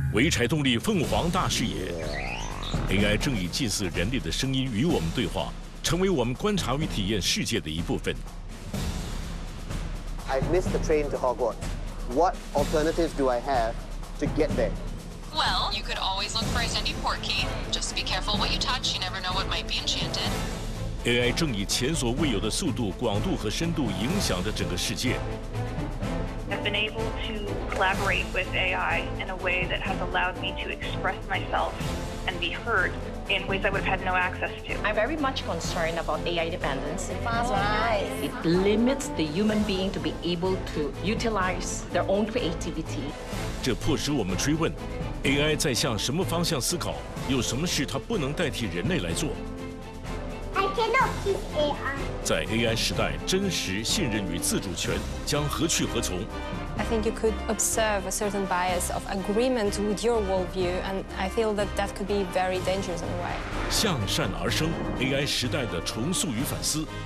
潍柴动力凤凰大视野 ，AI 正以近似人类的声音与我们对话，成为我们观察与体验世界的一部分。 I've missed the train to Hogwarts. What alternatives do I have to get there? Well, you could always look for a Sandy Portkey. Just be careful what you touch. You never know what might be enchanted. AI 正以前所未有的速度、广度和深度影响着整个世界。 I've been able to collaborate with AI in a way that has allowed me to express myself and be heard in ways I would have had no access to. I'm very much concerned about AI dependence. Fast, right? It limits the human being to be able to utilize their own creativity. 这迫使我们追问 ：AI 在向什么方向思考？有什么事它不能代替人类来做？ I cannot kiss AI. 在 AI 时代，真实、信任与自主权将何去何从？ I think you could observe a certain bias of agreement with your worldview, and I feel that that could be very dangerous in a way. 向善而生 ，AI 时代的重塑与反思。